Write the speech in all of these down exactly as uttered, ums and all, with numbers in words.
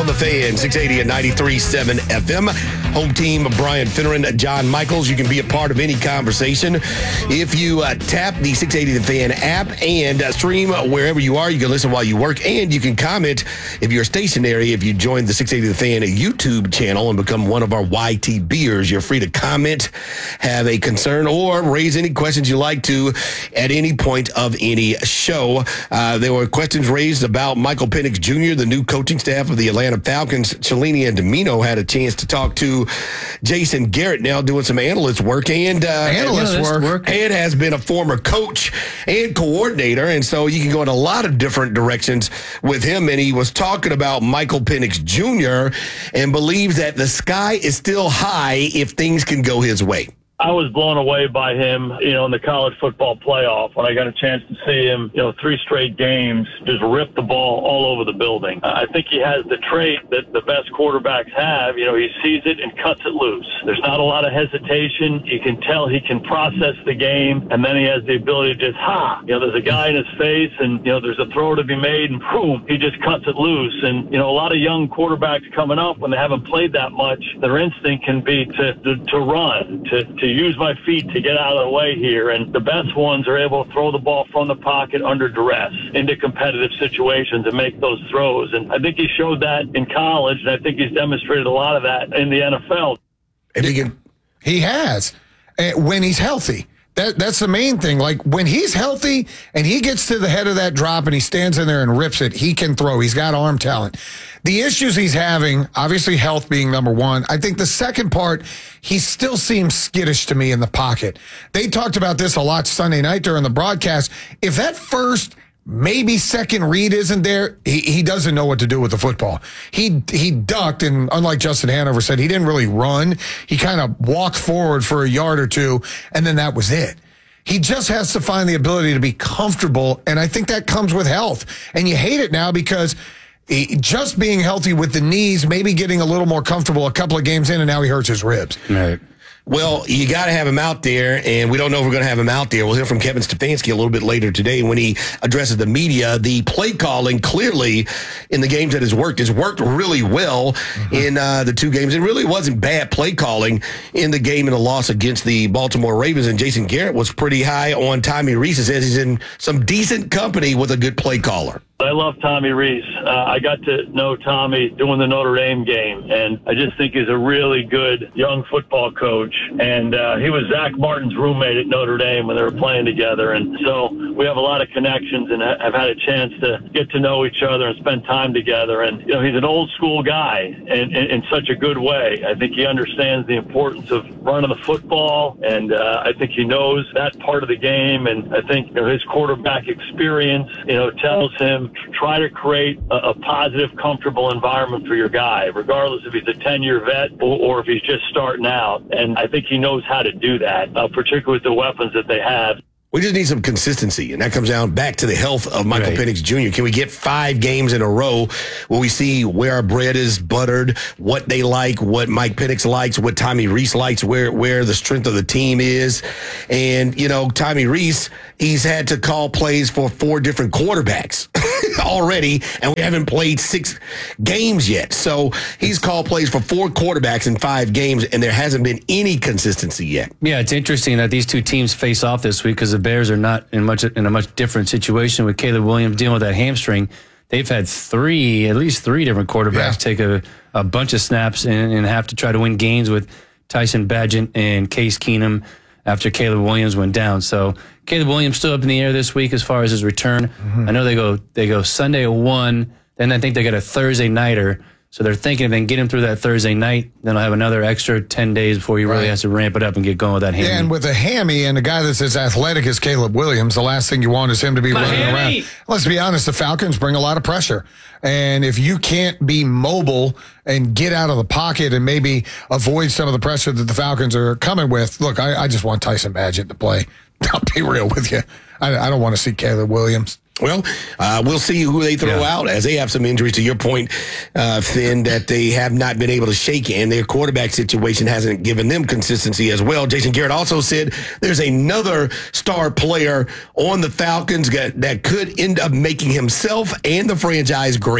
The Fan, six eighty and ninety-three point seven F M. Home team of Brian Finneran, John Michaels. You can be a part of any conversation if you uh, tap the six eighty The Fan app and uh, stream wherever you are. You can listen while you work, and you can comment if you're stationary. If you join the six eighty The Fan YouTube channel and become one of our Y T Beers, you're free to comment, have a concern, or raise any questions you like to at any point of any show. Uh, there were questions raised about Michael Penix Junior, the new coaching staff of the Atlanta Falcons. Cellini and Domino had a chance to talk to Jason Garrett, now doing some analyst work, and uh, analyst, analyst work. work, and has been a former coach and coordinator, and so you can go in a lot of different directions with him. And he was talking about Michael Penix Junior and believes that the sky is still high if things can go his way. I was blown away by him, you know, in the college football playoff when I got a chance to see him, you know, three straight games, just rip the ball all over the building. I think he has the trait that the best quarterbacks have. You know, he sees it and cuts it loose. There's not a lot of hesitation. You can tell he can process the game, and then he has the ability to just, ha, you know, there's a guy in his face, and, you know, there's a throw to be made, and boom, he just cuts it loose. And, you know, a lot of young quarterbacks coming up, when they haven't played that much, their instinct can be to, to, to run, to, to use my feet to get out of the way here. And the best ones are able to throw the ball from the pocket under duress into competitive situations and make those throws. And I think he showed that in college, and I think he's demonstrated a lot of that in the N F L. And he, can- he has, uh, when he's healthy. That, that's the main thing. Like, when he's healthy and he gets to the head of that drop and he stands in there and rips it, he can throw. He's got arm talent. The issues he's having, obviously health being number one. I think the second part, he still seems skittish to me in the pocket. They talked about this a lot Sunday night during the broadcast. If that first, maybe second read isn't there, he, he doesn't know what to do with the football. He he ducked, and unlike Justin Hanover said, he didn't really run. He kind of walked forward for a yard or two, and then that was it. He just has to find the ability to be comfortable, and I think that comes with health. And you hate it now because he, just being healthy with the knees, maybe getting a little more comfortable a couple of games in, and now he hurts his ribs. Right. Well, you got to have him out there, and we don't know if we're going to have him out there. We'll hear from Kevin Stefanski a little bit later today when he addresses the media. The play calling, clearly, in the games that has worked, has worked really well mm-hmm. in uh, the two games. It really wasn't bad play calling in the game and the loss against the Baltimore Ravens, and Jason Garrett was pretty high on Tommy Rees. He says he's in some decent company with a good play caller. I love Tommy Rees. Uh, I got to know Tommy doing the Notre Dame game, and I just think he's a really good young football coach. And uh, he was Zach Martin's roommate at Notre Dame when they were playing together. And so we have a lot of connections and have had a chance to get to know each other and spend time together. And, you know, he's an old school guy in, in, in such a good way. I think he understands the importance of running the football, and uh, I think he knows that part of the game. And I think, you know, his quarterback experience, you know, tells him, try to create a, a positive, comfortable environment for your guy, regardless if he's a ten-year vet or, or if he's just starting out. And I think he knows how to do that, uh, particularly with the weapons that they have. We just need some consistency, and that comes down back to the health of Michael right. Penix Junior Can we get five games in a row where we see where our bread is buttered, what they like, what Mike Penix likes, what Tommy Rees likes, where where the strength of the team is? And, you know, Tommy Rees, he's had to call plays for four different quarterbacks already, and we haven't played six games yet. So he's called plays for four quarterbacks in five games, and there hasn't been any consistency yet. Yeah, it's interesting that these two teams face off this week because the Bears are not in much in a much different situation with Caleb Williams dealing with that hamstring. They've had three, at least three different quarterbacks yeah. take a, a bunch of snaps and, and have to try to win games with Tyson Bagent and Case Keenum after Caleb Williams went down. So Caleb Williams still up in the air this week as far as his return. Mm-hmm. I know they go they go Sunday at one, then I think they got a Thursday nighter. So they're thinking if they can get him through that Thursday night, then he'll have another extra ten days before he really right. has to ramp it up and get going with that hammy. Yeah, and with a hammy and a guy that's as athletic as Caleb Williams, the last thing you want is him to be My running hammy. around. Let's be honest, the Falcons bring a lot of pressure. And if you can't be mobile and get out of the pocket and maybe avoid some of the pressure that the Falcons are coming with, look, I, I just want Tyson Bagent to play. I'll be real with you. I, I don't want to see Caleb Williams. Well, uh, we'll see who they throw yeah. out as they have some injuries. To your point, uh, Finn, that they have not been able to shake, and their quarterback situation hasn't given them consistency as well. Jason Garrett also said there's another star player on the Falcons that could end up making himself and the franchise great.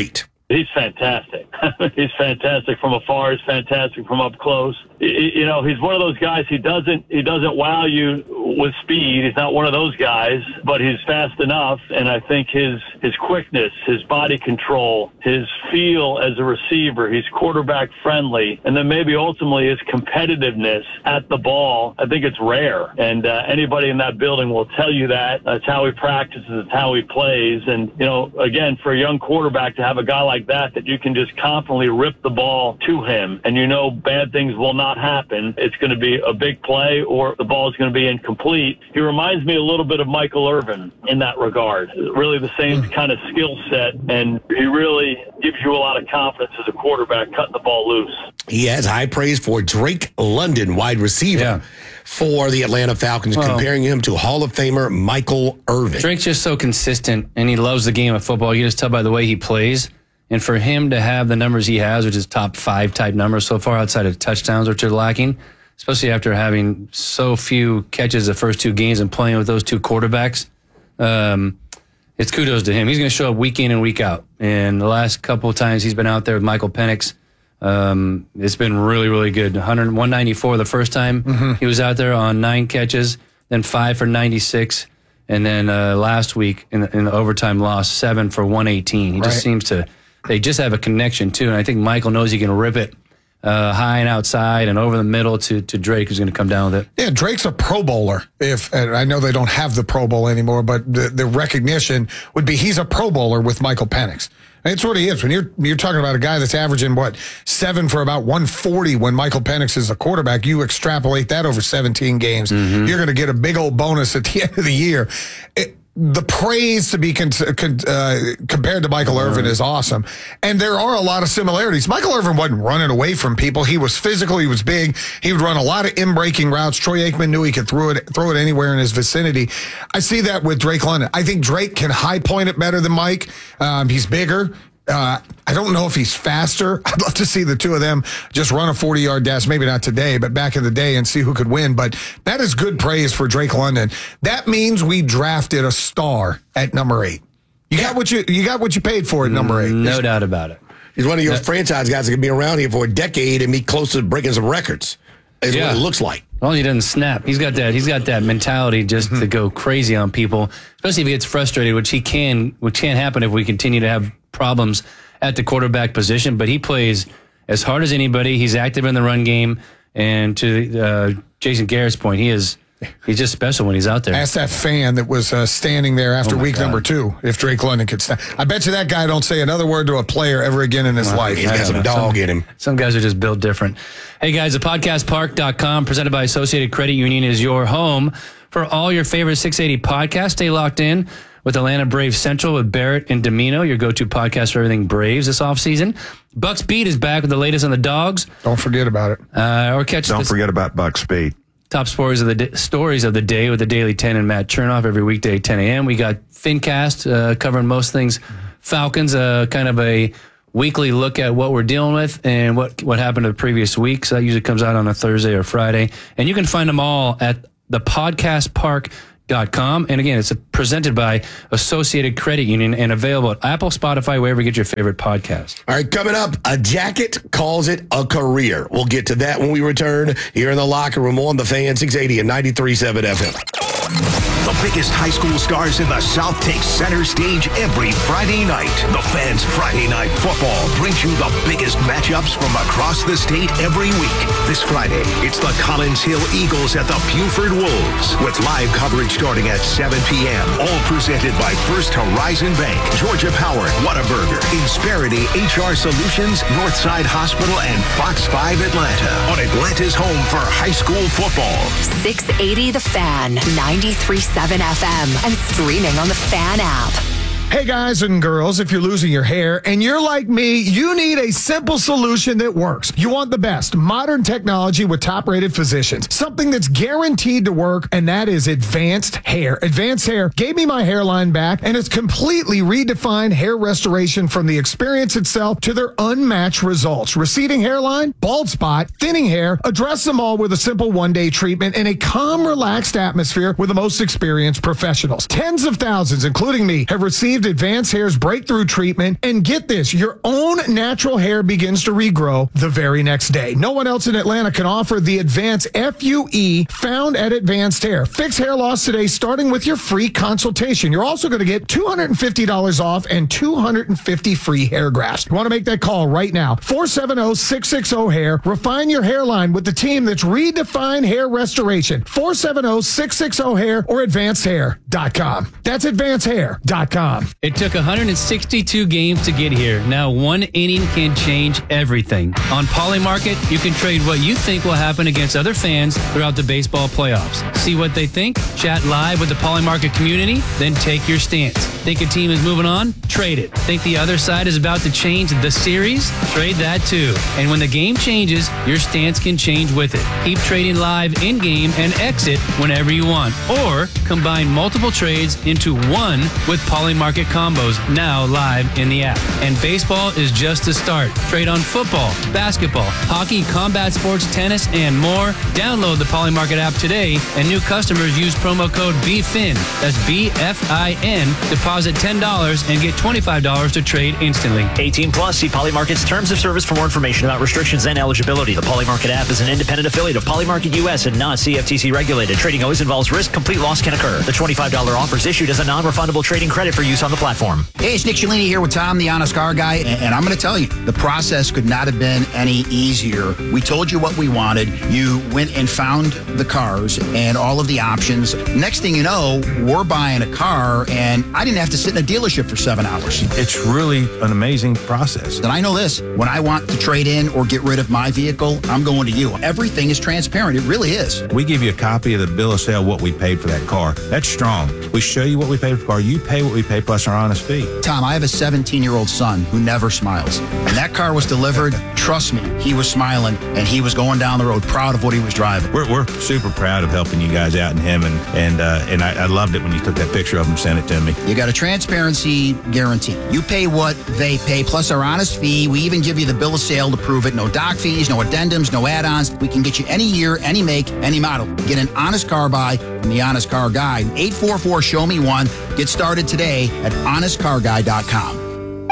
He's fantastic. He's fantastic from afar. He's fantastic from up close. You know, he's one of those guys. He doesn't he doesn't wow you with speed. He's not one of those guys, but he's fast enough. And I think his his quickness, his body control, his feel as a receiver, he's quarterback friendly, and then maybe ultimately his competitiveness at the ball. I think it's rare, and uh, anybody in that building will tell you that. That's how he practices. It's how he plays. And you know, again, for a young quarterback to have a guy like that that you can just confidently rip the ball to him, and you know bad things will not happen. It's going to be a big play, or the ball is going to be incomplete. He reminds me a little bit of Michael Irvin in that regard. Really the same kind of skill set, and he really gives you a lot of confidence as a quarterback cutting the ball loose. He has high praise for Drake London, wide receiver Yeah. for the Atlanta Falcons, Well, comparing him to Hall of Famer Michael Irvin. Drake's just so consistent, and he loves the game of football. You just tell by the way he plays. And for him to have the numbers he has, which is top five type numbers so far outside of touchdowns, which are lacking, especially after having so few catches the first two games and playing with those two quarterbacks, um, it's kudos to him. He's going to show up week in and week out. And the last couple of times he's been out there with Michael Penix, um, it's been really, really good. one hundred, one ninety-four the first time mm-hmm. he was out there on nine catches, then five for ninety-six. And then uh, last week in the, in the overtime loss, seven for one eighteen. He Right. just seems to... They just have a connection, too. And I think Michael knows he can rip it uh, high and outside and over the middle to, to Drake, who's going to come down with it. Yeah, Drake's a Pro Bowler. If and I know they don't have the Pro Bowl anymore, but the, the recognition would be he's a Pro Bowler with Michael Penix. It's what he is. When you're you're talking about a guy that's averaging, what, seven for about one forty when Michael Penix is the quarterback, you extrapolate that over seventeen games, mm-hmm. you're going to get a big old bonus at the end of the year. It, the praise to be con- con- uh, compared to Michael Irvin is awesome. And there are a lot of similarities. Michael Irvin wasn't running away from people. He was physical. He was big. He would run a lot of in-breaking routes. Troy Aikman knew he could throw it, throw it anywhere in his vicinity. I see that with Drake London. I think Drake can high point it better than Mike. Um, he's bigger. Uh, I don't know if he's faster. I'd love to see the two of them just run a forty-yard dash, maybe not today, but back in the day, and see who could win. But that is good praise for Drake London. That means we drafted a star at number eight. You got what you you got what you paid for at number eight. No doubt about it. He's one of your franchise guys that can be around here for a decade and be close to breaking some records. Is Yeah. what it looks like. Well, he doesn't snap. He's got that. He's got that mentality just to go crazy on people, especially if he gets frustrated, which he can, which can't happen if we continue to have problems at the quarterback position. But he plays as hard as anybody. He's active in the run game, and to uh, Jason Garrett's point, he is. He's just special when he's out there. Ask that fan that was uh, standing there after Oh my week God. number two if Drake London could stand. I bet you that guy don't say another word to a player ever again in his life. He's got some know. dog in him. Some guys are just built different. Hey, guys, the podcast park dot com, presented by Associated Credit Union, is your home for all your favorite six eighty podcasts. Stay locked in with Atlanta Braves Central with Barrett and Domino, your go-to podcast for everything Braves this offseason. Bucks Beat is back with the latest on the Dogs. Don't forget about it. Uh, or catch Don't this forget about Bucks Beat. top stories of the day, stories of the day with the Daily ten and Matt Chernoff every weekday at ten a.m. We got FinCast uh, covering most things Falcons, uh, kind of a weekly look at what we're dealing with and what, what happened the previous week. So that usually comes out on a Thursday or Friday. And you can find them all at the podcast park dot com. And again, it's presented by Associated Credit Union and available at Apple, Spotify, wherever you get your favorite podcast. All right, coming up, a jacket calls it a career. We'll get to that when we return here in the locker room on the Fan six eighty and ninety-three point seven F M. The biggest high school stars in the South take center stage every Friday night. The Fans Friday Night Football brings you the biggest matchups from across the state every week. This Friday, it's the Collins Hill Eagles at the Buford Wolves with live coverage starting at seven p.m. All presented by First Horizon Bank, Georgia Power, Whataburger, Insperity H R Solutions, Northside Hospital, and Fox five Atlanta on Atlanta's home for high school football. six eighty The Fan, ninety-three point seven F M, and streaming on the Fan app. Hey guys and girls, if you're losing your hair and you're like me, you need a simple solution that works. You want the best modern technology with top-rated physicians, something that's guaranteed to work, and that is Advanced Hair. Advanced Hair gave me my hairline back, and it's completely redefined hair restoration from the experience itself to their unmatched results. Receding hairline, bald spot, thinning hair, address them all with a simple one-day treatment in a calm, relaxed atmosphere with the most experienced professionals. Tens of thousands, including me, have received received Advanced Hair's breakthrough treatment, and get this, your own natural hair begins to regrow the very next day. No one else in Atlanta can offer the Advanced F U E found at Advanced Hair. Fix hair loss today, starting with your free consultation. You're also going to get two hundred fifty dollars off and two hundred fifty free hair grafts. You want to make that call right now. four seven zero, six six zero, hair. Refine your hairline with the team that's redefined hair restoration. four seven zero, six six zero, hair or advanced hair dot com. That's advanced hair dot com. It took one hundred sixty-two games to get here. Now one inning can change everything. On Polymarket, you can trade what you think will happen against other fans throughout the baseball playoffs. See what they think? Chat live with the Polymarket community, then take your stance. Think a team is moving on? Trade it. Think the other side is about to change the series? Trade that too. And when the game changes, your stance can change with it. Keep trading live in-game and exit whenever you want. Or combine multiple trades into one with Polymarket combos now live in the app. And baseball is just the start. Trade on football, basketball, hockey, combat sports, tennis, and more. Download the Polymarket app today, and new customers use promo code B F I N. That's B F I N. Deposit ten dollars and get twenty-five dollars to trade instantly. eighteen plus. See Polymarket's terms of service for more information about restrictions and eligibility. The Polymarket app is an independent affiliate of Polymarket U S and not C F T C regulated. Trading always involves risk. Complete loss can occur. The twenty-five dollars offer is issued as a non-refundable trading credit for use on the platform. Hey, it's Nick Cialini here with Tom, the Honest Car Guy, and I'm going to tell you, the process could not have been any easier. We told you what we wanted. You went and found the cars and all of the options. Next thing you know, we're buying a car, and I didn't have to sit in a dealership for seven hours. It's really an amazing process. And I know this, when I want to trade in or get rid of my vehicle, I'm going to you. Everything is transparent. It really is. We give you a copy of the bill of sale, what we paid for that car. That's strong. We show you what we paid for the car. You pay what we pay plus our honest fee. Tom, I have a seventeen-year-old son who never smiles. And that car was delivered. Trust me, he was smiling, and he was going down the road proud of what he was driving. We're, we're super proud of helping you guys out and him, and and uh, and I, I loved it when you took that picture of him and sent it to me. You got a transparency guarantee. You pay what they pay plus our honest fee. We even give you the bill of sale to prove it. No doc fees, no addendums, no add-ons. We can get you any year, any make, any model. Get an honest car buy from the Honest Car Guy. eight four four, show me one. Get started today at honest car guy dot com.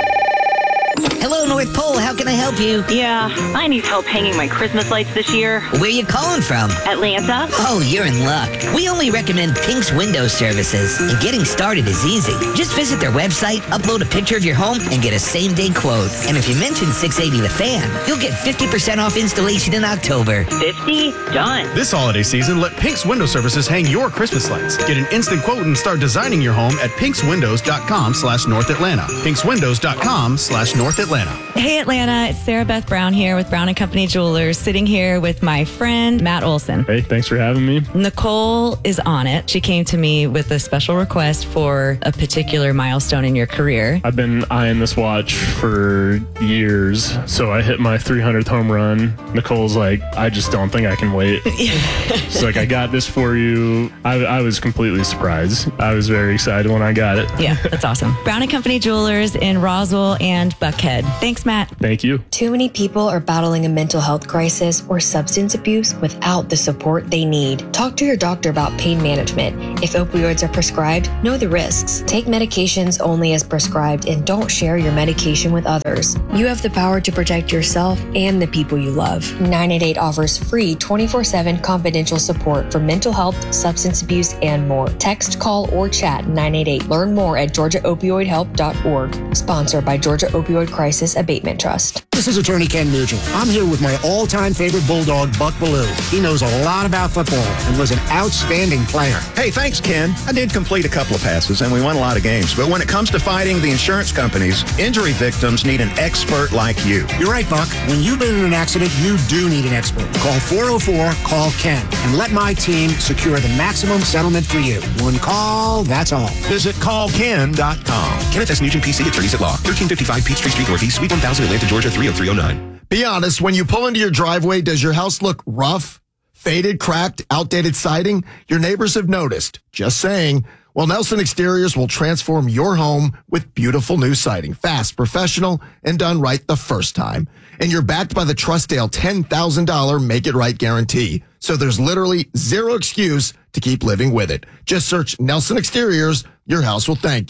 Hello, North Pole. How can I help you? Yeah, I need help hanging my Christmas lights this year. Where are you calling from? Atlanta. Oh, you're in luck. We only recommend Pink's Window Services, and getting started is easy. Just visit their website, upload a picture of your home, and get a same-day quote. And if you mention six eighty The Fan, you'll get fifty percent off installation in October. fifty? Done. This holiday season, let Pink's Window Services hang your Christmas lights. Get an instant quote and start designing your home at pinkswindows.com slash North Atlanta. pinkswindows.com slash North Atlanta. Hey Atlanta, it's Sarah Beth Brown here with Brown and Company Jewelers, sitting here with my friend Matt Olson. Hey, thanks for having me. Nicole is on it. She came to me with a special request for a particular milestone in your career. I've been eyeing this watch for years, so I hit my three hundredth home run. Nicole's like, I just don't think I can wait. She's like, I got this for you. I, I was completely surprised. I was very excited when I got it. Yeah, that's awesome. Brown and Company Jewelers in Roswell and Buckhead. Thanks, Matt. Thank you. Too many people are battling a mental health crisis or substance abuse without the support they need. Talk to your doctor about pain management. If opioids are prescribed, know the risks. Take medications only as prescribed and don't share your medication with others. You have the power to protect yourself and the people you love. nine eight eight offers free twenty-four seven confidential support for mental health, substance abuse, and more. Text, call, or chat nine eight eight. Learn more at georgia opioid help dot org. Sponsored by Georgia Opioid Crisis Abatement Trust. This is Attorney Ken Nugent. I'm here with my all-time favorite bulldog, Buck Ballou. He knows a lot about football and was an outstanding player. Hey, thanks, Ken. I did complete a couple of passes, and we won a lot of games. But when it comes to fighting the insurance companies, injury victims need an expert like you. You're right, Buck. When you've been in an accident, you do need an expert. Call four oh four, call Ken, and let my team secure the maximum settlement for you. One call, that's all. Visit call ken dot com. Kenneth S. Nugent, P C, attorneys at law. thirteen fifty-five Peachtree Street Northeast, Suite one thousand, Atlanta, Georgia, three oh three oh nine. Be honest, when you pull into your driveway, does your house look rough, faded, cracked, outdated siding? Your neighbors have noticed. Just saying. Well, Nelson Exteriors will transform your home with beautiful new siding. Fast, professional, and done right the first time. And you're backed by the Trustdale ten thousand dollars Make It Right guarantee. So there's literally zero excuse to keep living with it. Just search Nelson Exteriors. Your house will thank you.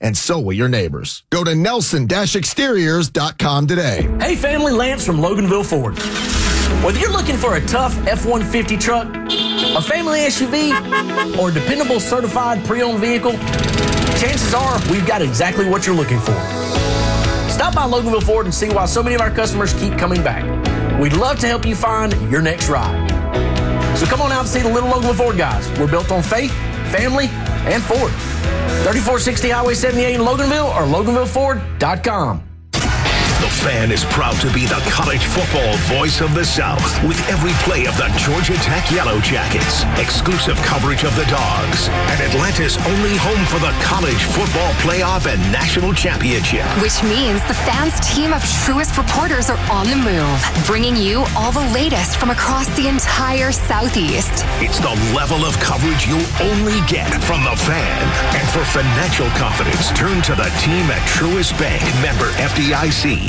and so will your neighbors. Go to nelson dash exteriors dot com today. Hey family, Lance from Loganville Ford. Whether you're looking for a tough F one fifty truck, a family S U V, or a dependable certified pre-owned vehicle, chances are we've got exactly what you're looking for. Stop by Loganville Ford and see why so many of our customers keep coming back. We'd love to help you find your next ride. So come on out and see the little Loganville Ford guys. We're built on faith, family, and Ford. thirty-four sixty Highway seventy-eight in Loganville or loganville ford dot com. The Fan is proud to be the college football voice of the South with every play of the Georgia Tech Yellow Jackets, exclusive coverage of the Dogs, and Atlanta's only home for the college football playoff and national championship. Which means the Fan's team of truest reporters are on the move, bringing you all the latest from across the entire Southeast. It's the level of coverage you'll only get from the Fan. And for financial confidence, turn to the team at Truist Bank, member F D I C.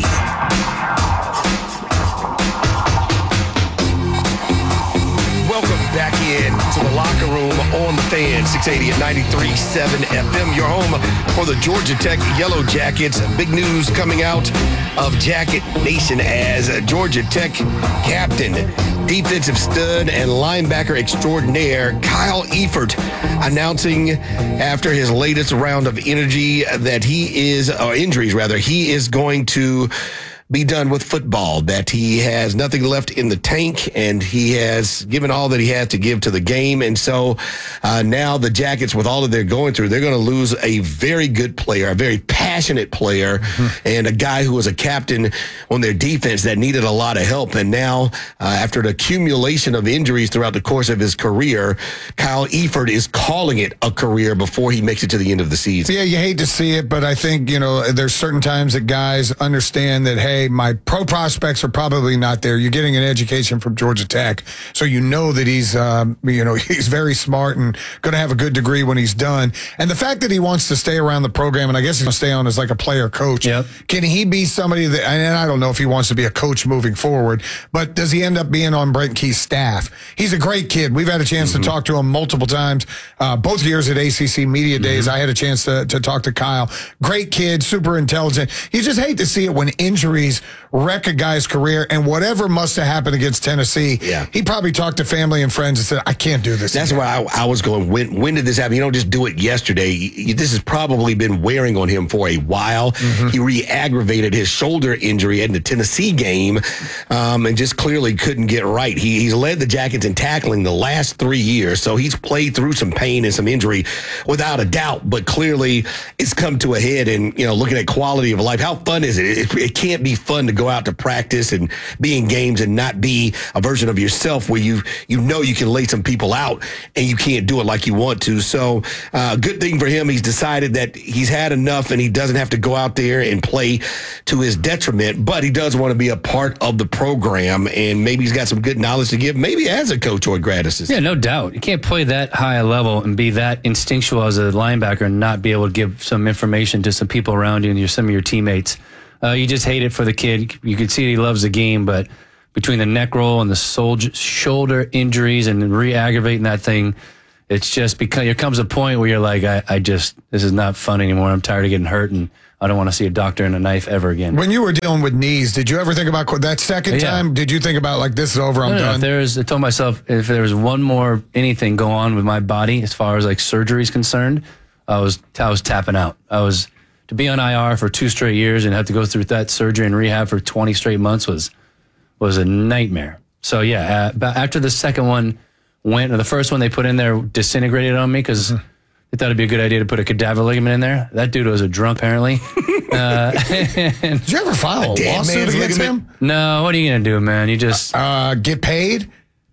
Welcome back in to the locker room on the Fan, six eighty at ninety-three point seven F M. Your home for the Georgia Tech Yellow Jackets. Big news coming out of Jacket Nation as Georgia Tech captain, defensive stud, and linebacker extraordinaire Kyle Eifert announcing after his latest round of energy that he is, or injuries rather, he is going to be done with football, that he has nothing left in the tank, and he has given all that he has to give to the game. And so uh, now the Jackets, with all that they're going through, they're going to lose a very good player, a very passionate player, mm-hmm. and a guy who was a captain on their defense that needed a lot of help. And now, uh, after the accumulation of injuries throughout the course of his career, Kyle Eifert is calling it a career before he makes it to the end of the season. Yeah, you hate to see it, but I think, you know, there's certain times that guys understand that, hey, my pro prospects are probably not there. You're getting an education from Georgia Tech, so you know that he's, um, you know, he's very smart and going to have a good degree when he's done. And the fact that he wants to stay around the program, and I guess he's going to stay on as like a player coach. Yep. Can he be somebody that, and I don't know if he wants to be a coach moving forward, but does he end up being on Brent Key's staff? He's a great kid. We've had a chance mm-hmm. to talk to him multiple times. Uh, both years at A C C Media Days, mm-hmm. I had a chance to, to talk to Kyle. Great kid, super intelligent. You just hate to see it when injuries wreck a guy's career, and whatever must have happened against Tennessee, yeah. he probably talked to family and friends and said, I can't do this. That's why I, I was going, when when did this happen? You don't just do it yesterday. You, this has probably been wearing on him for a while. Mm-hmm. He re-aggravated his shoulder injury in the Tennessee game um, and just clearly couldn't get right. He, he's led the Jackets in tackling the last three years, so he's played through some pain and some injury without a doubt, but clearly it's come to a head. And, you know, looking at quality of life, how fun is it? It, it can't be fun to go out to practice and be in games and not be a version of yourself where you you know you can lay some people out and you can't do it like you want to. So uh, good thing for him. He's decided that he's had enough and he doesn't have to go out there and play to his detriment, but he does want to be a part of the program, and maybe he's got some good knowledge to give, maybe as a coach or a grad assistant. Yeah, no doubt. You can't play that high a level and be that instinctual as a linebacker and not be able to give some information to some people around you and your, some of your teammates. Uh, you just hate it for the kid. You can see he loves the game, but between the neck roll and the soldier, shoulder injuries and re-aggravating that thing, it's just because there comes a point where you're like, I, I just, this is not fun anymore. I'm tired of getting hurt, and I don't want to see a doctor and a knife ever again. When you were dealing with knees, did you ever think about that second yeah. time? Did you think about, like, this is over, I'm done? If there was, I told myself, if there was one more anything go on with my body as far as like surgery is concerned, I was I was tapping out. I was to be on I R for two straight years and have to go through that surgery and rehab for twenty straight months was was a nightmare. So yeah, uh, after the second one went, or the first one they put in there disintegrated on me because mm-hmm. they thought it'd be a good idea to put a cadaver ligament in there. That dude was a drunk apparently. uh, Did you ever file a, a lawsuit against him? No. What are you gonna do, man? You just uh, get paid.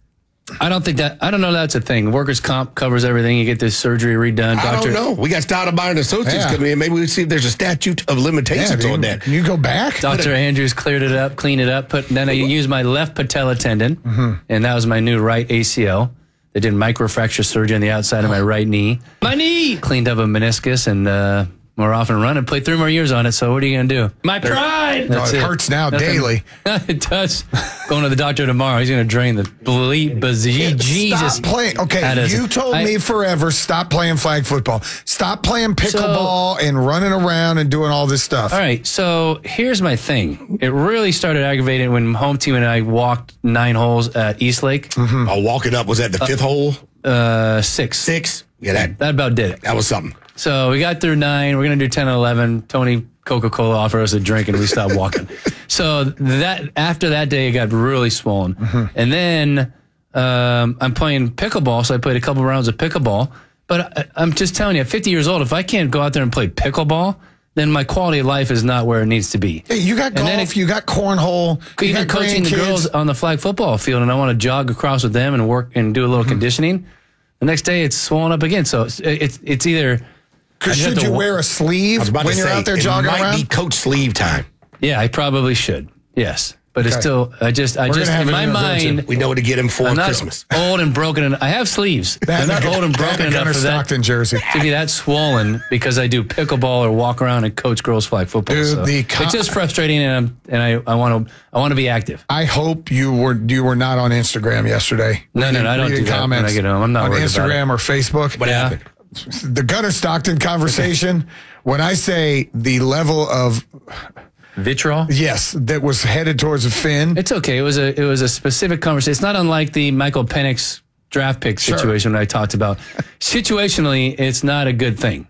I don't think that, I don't know that's a thing. Workers' comp covers everything. You get this surgery redone. I Doctor, don't know. We got Stoudemire and Associates Yeah. coming in. Maybe we'll see if there's a statute of limitations Yeah, on you- that. Can you go back? Doctor Andrews cleared it up, cleaned it up. Put then I used my left patella tendon, Mm-hmm. and that was my new right A C L. They did microfracture surgery on the outside of my right knee. My knee cleaned up a meniscus, and uh, more off and running. Play three more years on it. So what are you going to do? My pride. No, it, it hurts now Nothing. daily. It does. Going to the doctor tomorrow. He's going to drain the bleep. Jesus. Stop playing. Okay, you told I, me forever. Stop playing flag football. Stop playing pickleball so, and running around and doing all this stuff. All right. So here's my thing. It really started aggravating when home team and I walked nine holes at Eastlake. Mm-hmm. Oh, walking up was that the fifth uh, hole? Uh, six. Six. Yeah, that that about did it. That was something. So we got through nine. We're gonna do ten and eleven. Tony Coca-Cola offered us a drink, and we stopped walking. So that after that day, it got really swollen. Mm-hmm. And then um, I'm playing pickleball, so I played a couple rounds of pickleball. But I, I'm just telling you, at fifty years old, if I can't go out there and play pickleball, then my quality of life is not where it needs to be. Hey, you got golf, it, you got cornhole, you even got coaching the girls on the flag football field, and I want to jog across with them and work and do a little mm-hmm. conditioning. The next day, it's swollen up again. So it's it's, it's either. Should you wear a sleeve when you're say, out there jogging around? It might around? be coach sleeve time. Yeah, I probably should. Yes. But okay. it's still, I just, I We're just, in my mind, we know what to get him for I'm not Christmas. Old and broken. And I have sleeves. I'm not old and broken enough for that Stockton jersey to be that swollen because I do pickleball or walk around and coach girls flag football. Dude, so the com- it's just frustrating, and I'm, and I, I want to, I want to be active. I hope you were, you were not on Instagram yesterday. No, reading, no, no, I don't do that when I get home. I'm not on worried Instagram about or Facebook. What yeah. happened? The Gunnar Stockton conversation. When I say the level of vitriol, yes, that was headed towards a Finn. It's okay. It was a it was a specific conversation. It's not unlike the Michael Penix draft pick situation sure. I talked about. Situationally, it's not a good thing.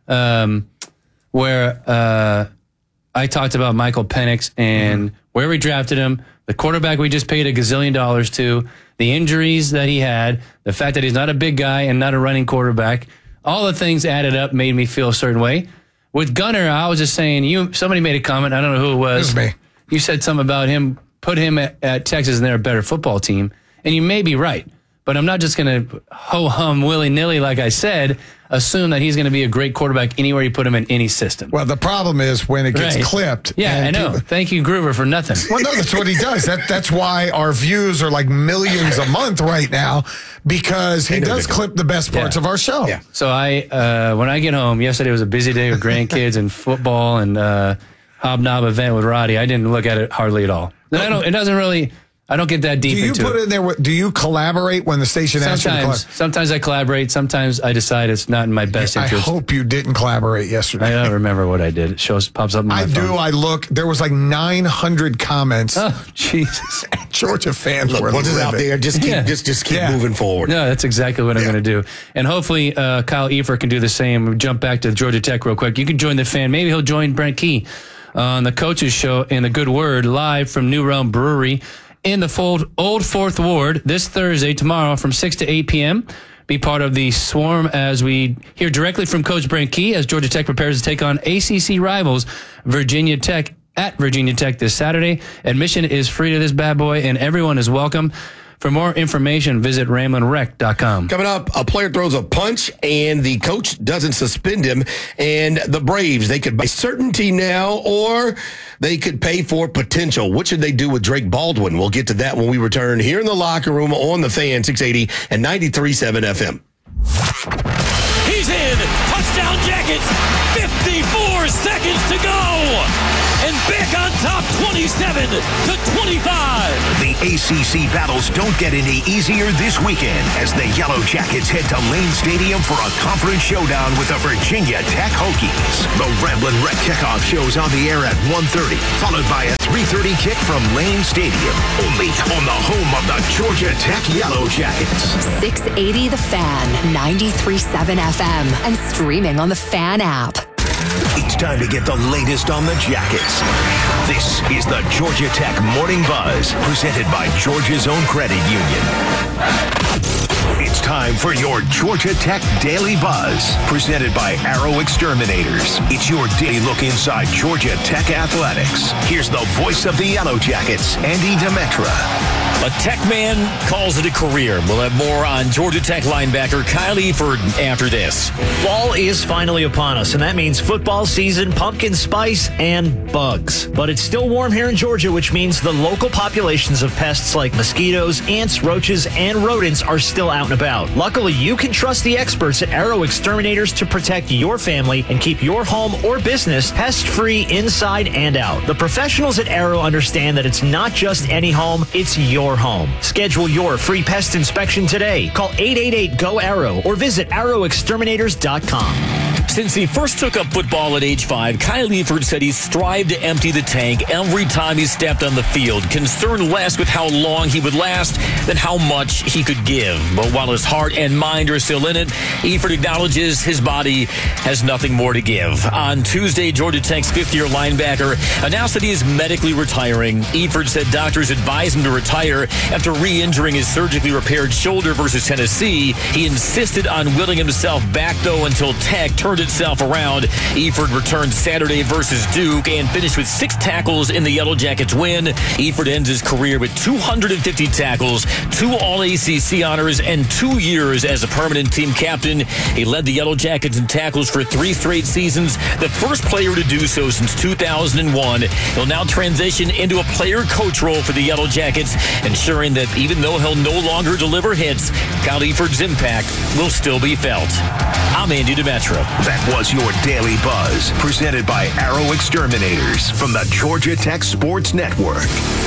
Um, where uh, I talked about Michael Penix and mm-hmm. where we drafted him, the quarterback we just paid a gazillion dollars to, the injuries that he had, the fact that he's not a big guy and not a running quarterback. All the things added up made me feel a certain way. With Gunnar, I was just saying, you. Somebody made a comment. I don't know who it was. It was me. You said something about him, put him at, at Texas and they're a better football team. And you may be right. But I'm not just going to ho-hum willy-nilly, like I said, assume that he's going to be a great quarterback anywhere you put him in any system. Well, the problem is when it gets right. clipped. Yeah, I know. People... Thank you, Groover, for nothing. Well, no, that's what he does. That That's why our views are like millions a month right now, because he does clip the best parts yeah. of our show. Yeah. So I, uh, when I get home, yesterday was a busy day with grandkids and football and uh, hobnob event with Roddy. I didn't look at it hardly at all. And I don't. It doesn't really... I don't get that deep into it. Do you put it in there? Do you collaborate when the station asks you to collaborate? Sometimes I collaborate. Sometimes I decide it's not in my best I interest. I hope you didn't collaborate yesterday. I don't remember what I did. It shows pops up on my I phone. do. I look. There was like nine hundred comments. Oh, Jesus. Georgia fans look, were once it's out there, just keep, yeah. just, just keep yeah. moving forward. No, that's exactly what yeah. I'm going to do. And hopefully uh, Kyle Efer can do the same. We'll jump back to Georgia Tech real quick. You can join the fan. Maybe he'll join Brent Key on the Coaches Show and the Good Word live from New Realm Brewery in the fold, Old Fourth Ward this Thursday, tomorrow from six to eight p.m. Be part of the swarm as we hear directly from Coach Brent Key as Georgia Tech prepares to take on A C C rivals Virginia Tech at Virginia Tech this Saturday. Admission is free to this bad boy, and everyone is welcome. For more information, visit ramblin rec dot com. Coming up, a player throws a punch and the coach doesn't suspend him. And the Braves, they could buy certainty now or they could pay for potential. What should they do with Drake Baldwin? We'll get to that when we return here in the locker room on the Fan six eighty and ninety-three point seven F M. He's in. Touchdown Jackets. fifty-four seconds to go. And back on top twenty-seven to twenty-five. The A C C battles don't get any easier this weekend as the Yellow Jackets head to Lane Stadium for a conference showdown with the Virginia Tech Hokies. The Ramblin' Wreck kickoff shows on the air at one thirty, followed by a three thirty kick from Lane Stadium. Only on the home of the Georgia Tech Yellow Jackets. six eighty The Fan, ninety-three point seven F M, and streaming on the Fan app. It's time to get the latest on the Jackets. This is the Georgia Tech Morning Buzz, presented by Georgia's own credit union. It's time for your Georgia Tech Daily Buzz, presented by Arrow Exterminators. It's your daily look inside Georgia Tech athletics. Here's the voice of the Yellow Jackets, Andy Demetra. A Tech man calls it a career. We'll have more on Georgia Tech linebacker Kyle Eford after this. Fall is finally upon us, and that means football season, pumpkin spice, and bugs. But it's still warm here in Georgia, which means the local populations of pests like mosquitoes, ants, roaches, and rodents are still out and about. Luckily, you can trust the experts at Arrow Exterminators to protect your family and keep your home or business pest-free inside and out. The professionals at Arrow understand that it's not just any home, it's your home. Schedule your free pest inspection today. Call eight eight eight, G O, ARROW or visit arrow exterminators dot com. Since he first took up football at age five, Kyle Eford said he strived to empty the tank every time he stepped on the field, concerned less with how long he would last than how much he could give. But while his heart and mind are still in it, Eford acknowledges his body has nothing more to give. On Tuesday, Georgia Tech's fifth-year linebacker announced that he is medically retiring. Eford said doctors advised him to retire after re-injuring his surgically repaired shoulder versus Tennessee. He insisted on willing himself back, though, until Tech turned itself around. Eford returned Saturday versus Duke and finished with six tackles in the Yellow Jackets win. Eford ends his career with two hundred fifty tackles, two All A C C honors, and two years as a permanent team captain. He led the Yellow Jackets in tackles for three straight seasons, the first player to do so since two thousand one. He'll now transition into a player-coach role for the Yellow Jackets, ensuring that even though he'll no longer deliver hits, Kyle Eford's impact will still be felt. I'm Andy Demetro. That was your Daily Buzz, presented by Arrow Exterminators from the Georgia Tech Sports Network.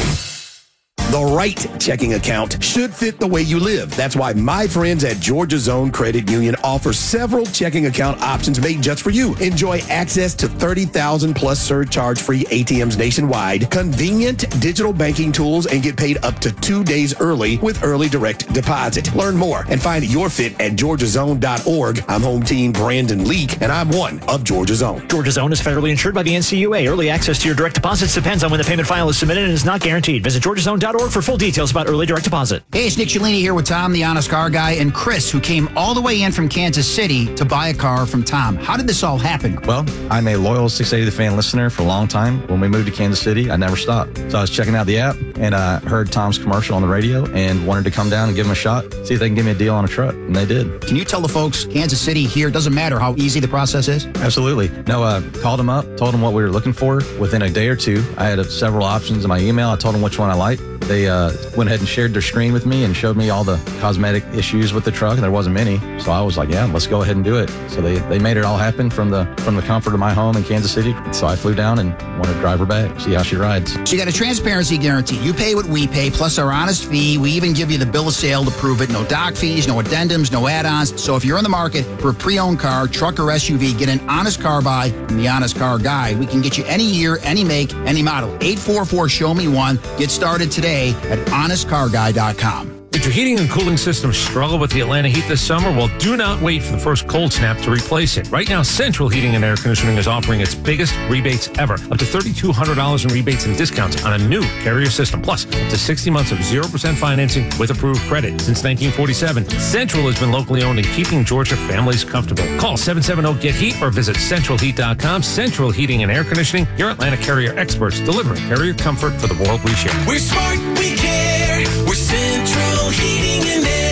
The right checking account should fit the way you live. That's why my friends at Georgia Zone Credit Union offer several checking account options made just for you. Enjoy access to thirty thousand plus surcharge-free A T Ms nationwide, convenient digital banking tools, and get paid up to two days early with early direct deposit. Learn more and find your fit at georgia zone dot org. I'm home team Brandon Leak, and I'm one of Georgia Zone. Georgia Zone is federally insured by the N C U A. Early access to your direct deposits depends on when the payment file is submitted and is not guaranteed. Visit georgia zone dot org for full details about early direct deposit. Hey, it's Nick Cellini here with Tom, the Honest Car Guy, and Chris, who came all the way in from Kansas City to buy a car from Tom. How did this all happen? Well, I'm a loyal six eighty The Fan listener for a long time. When we moved to Kansas City, I never stopped. So I was checking out the app and I uh, heard Tom's commercial on the radio and wanted to come down and give him a shot, see if they can give me a deal on a truck. And they did. Can you tell the folks, Kansas City here, doesn't matter how easy the process is? Absolutely. No, uh, called them up, told them what we were looking for. Within a day or two, I had uh, several options in my email. I told them which one I liked. They uh, went ahead and shared their screen with me and showed me all the cosmetic issues with the truck, and there wasn't many. So I was like, yeah, let's go ahead and do it. So they, they made it all happen from the from the comfort of my home in Kansas City. So I flew down and wanted to drive her back, see how she rides. So you got a transparency guarantee. You pay what we pay, plus our honest fee. We even give you the bill of sale to prove it. No doc fees, no addendums, no add-ons. So if you're in the market for a pre-owned car, truck, or S U V, get an honest car buy from the Honest Car Guy. We can get you any year, any make, any model. eight four four, show me one. Get started today at honest car guy dot com. Did your heating and cooling system struggle with the Atlanta heat this summer? Well, do not wait for the first cold snap to replace it. Right now, Central Heating and Air Conditioning is offering its biggest rebates ever. Up to three thousand two hundred dollars in rebates and discounts on a new Carrier system. Plus, up to sixty months of zero percent financing with approved credit. Since nineteen forty-seven, Central has been locally owned and keeping Georgia families comfortable. Call seven seven zero, get heat or visit central heat dot com. Central Heating and Air Conditioning, your Atlanta Carrier experts, delivering Carrier comfort for the world we share. We're smart, we care. We're Central Heating and Air.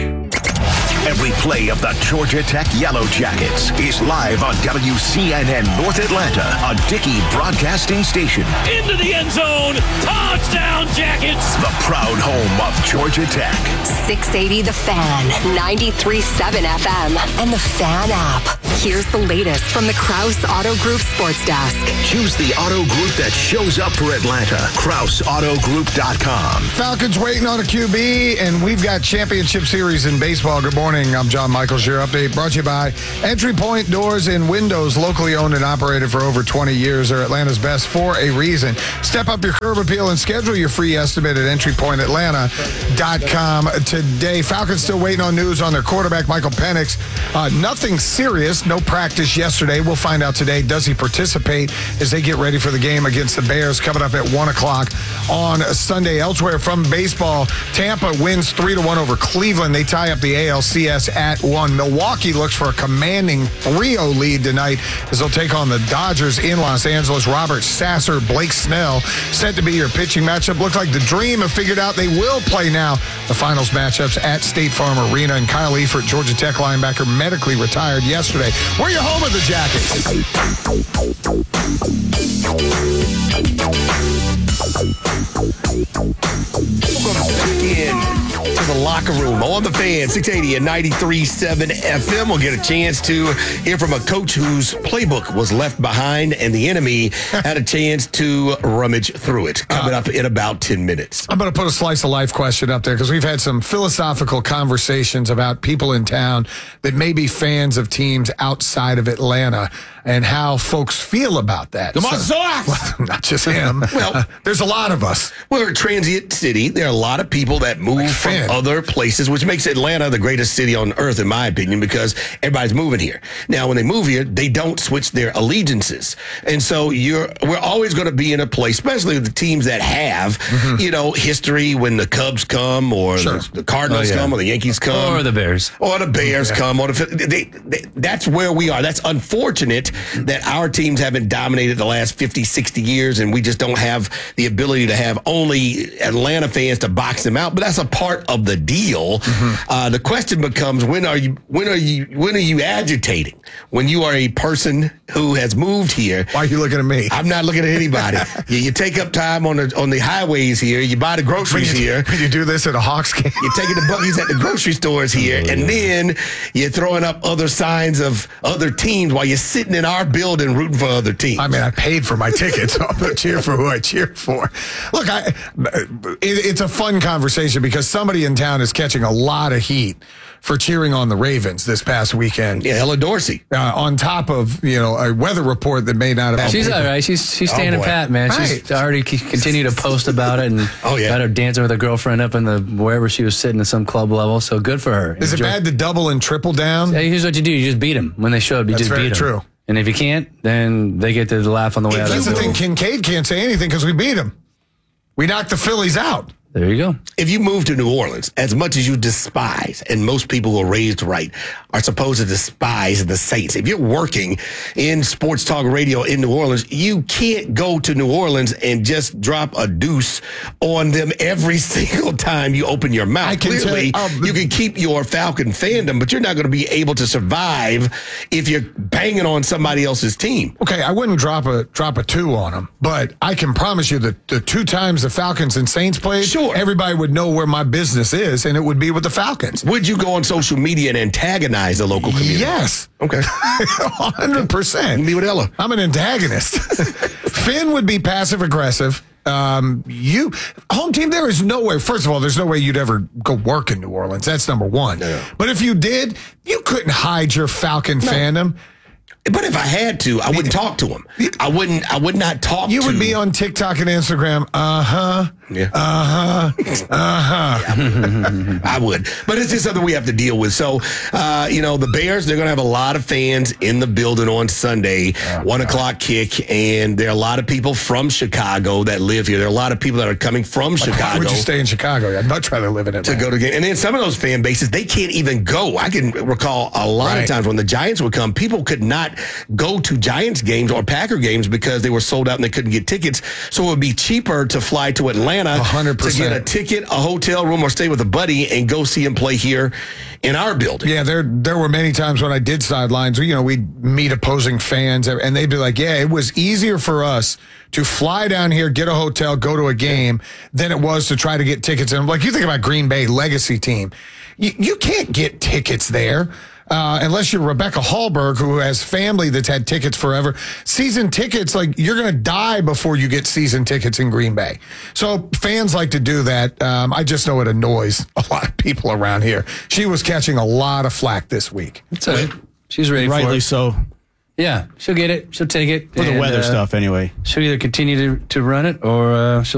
Every play of the Georgia Tech Yellow Jackets is live on W C N N North Atlanta, a Dickey broadcasting station. Into the end zone. Touchdown, Jackets. The proud home of Georgia Tech. six eighty The Fan, ninety-three point seven F M, and the Fan app. Here's the latest from the Krause Auto Group Sports Desk. Choose the auto group that shows up for Atlanta. Krause Auto Group dot com. Falcons waiting on a Q B, and we've got championship series in baseball. Good morning. I'm John Michaels. Your update brought to you by Entry Point Doors and Windows, locally owned and operated for over twenty years. They're Atlanta's best for a reason. Step up your curb appeal and schedule your free estimate at entry point atlanta dot com today. Falcons still waiting on news on their quarterback, Michael Penix. Uh, nothing serious. No practice yesterday. We'll find out today. Does he participate as they get ready for the game against the Bears coming up at one o'clock on Sunday? Elsewhere from baseball, Tampa wins three to one over Cleveland. They tie up the A L C S at at one. Milwaukee looks for a commanding three oh lead tonight as they'll take on the Dodgers in Los Angeles. Robert Sasser, Blake Snell, set to be your pitching matchup. Looks like the Dream have figured out they will play now. The finals matchups at State Farm Arena. And Kyle Eifert, Georgia Tech linebacker, medically retired yesterday. We're your home of the Jackets. Welcome back in to the locker room on the Fan, six eighty and ninety-three point seven F M. We'll get a chance to hear from a coach whose playbook was left behind and the enemy had a chance to rummage through it. Coming uh, up in about ten minutes. I'm going to put a slice of life question up there because we've had some philosophical conversations about people in town that may be fans of teams outside of Atlanta and how folks feel about that. Come on, so, well, not just him. Well, uh, there's a lot of us. We're a transient city. There are a lot of people that move like from fan. other places, which makes Atlanta the greatest city on earth, in my opinion, because everybody's moving here. Now, when they move here, they don't switch their allegiances. And so you're we're always going to be in a place, especially with the teams that have, mm-hmm. you know, history when the Cubs come or sure. the, the Cardinals oh, yeah. come or the Yankees come. Or the Bears. Or the Bears yeah. come. Or the, they, they, that's where we are. That's unfortunate that our teams haven't dominated the last fifty, sixty years, and we just don't have the ability to have only Atlanta fans to box them out. But that's a part of the deal. Mm-hmm. Uh, the question becomes, when are you when are you when are you agitating? When you are a person who has moved here. Why are you looking at me? I'm not looking at anybody. you, you take up time on the on the highways here. You buy the groceries when you, here. When you do this at a Hawks game. You're taking the buggies at the grocery stores here, oh, and yeah. then you're throwing up other signs of other teams while you're sitting in our building rooting for other teams. I mean, I paid for my tickets, so I'm going to cheer for who I cheer for. Look, I, it, it's a fun conversation because somebody in town is catching a lot of heat for cheering on the Ravens this past weekend. Yeah, Ella Dorsey. Uh, on top of, you know, a weather report that may not have... She's all right. She's she's standing oh pat, man. Right. She's already continued to post about it and oh, yeah. got her dancing with her girlfriend up in the wherever she was sitting at some club level. So good for her. Is Enjoy. It bad to double and triple down? Hey, here's what you do. You just beat them. When they show up, you That's just beat them. True. And if you can't, then they get to laugh on the way out. That's of the thing. Kincaid can't say anything because we beat him. We knocked the Phillies out. There you go. If you move to New Orleans, as much as you despise, and most people who are raised right are supposed to despise the Saints, if you're working in sports talk radio in New Orleans, you can't go to New Orleans and just drop a deuce on them every single time you open your mouth. Clearly, tell, um, you can keep your Falcon fandom, but you're not going to be able to survive if you're banging on somebody else's team. Okay, I wouldn't drop a drop a two on them, but I can promise you that the two times the Falcons and Saints played, sure. everybody would know where my business is, and it would be with the Falcons. Would you go on social media and antagonize the local community? Yes. Okay. one hundred percent. Me with Ella. I'm an antagonist. Finn would be passive-aggressive. Um, you, home team, there is no way. First of all, there's no way you'd ever go work in New Orleans. That's number one. No. But if you did, you couldn't hide your Falcon no. fandom. But if I had to, I wouldn't talk to him. I wouldn't. I would not talk. You to would be on TikTok and Instagram. Uh huh. Yeah. Uh huh. Uh huh. Yeah, I would. But it's just something we have to deal with. So, uh, you know, the Bears, they're going to have a lot of fans in the building on Sunday, oh, one God. o'clock kick, and there are a lot of people from Chicago that live here. There are a lot of people that are coming from like, Chicago. Why would you stay in Chicago? I'd much rather live in Atlanta. To go to game, and then some of those fan bases, they can't even go. I can recall a lot right. of times when the Giants would come, people could not go to Giants games or Packer games because they were sold out and they couldn't get tickets. So it would be cheaper to fly to Atlanta one hundred percent. to get a ticket, a hotel room, or stay with a buddy and go see him play here in our building. Yeah, there there were many times when I did sidelines, you know, we'd meet opposing fans and they'd be like, yeah, it was easier for us to fly down here, get a hotel, go to a game than it was to try to get tickets. And like, you think about Green Bay, legacy team. You, you can't get tickets there. Uh, unless you're Rebecca Hallberg, who has family that's had tickets forever. Season tickets, like, you're going to die before you get season tickets in Green Bay. So fans like to do that. Um, I just know it annoys a lot of people around here. She was catching a lot of flack this week. It's all right. She's ready for it. Rightly so. Yeah, she'll get it. She'll take it. For the weather uh, stuff, anyway. She'll either continue to, to run it or uh, she'll